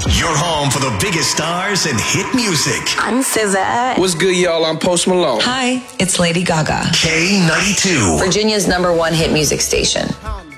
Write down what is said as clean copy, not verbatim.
Your home for the biggest stars and hit music. I'm SZA. What's good, y'all? I'm Post Malone. Hi, it's Lady Gaga. K92. Virginia's #1 hit music station.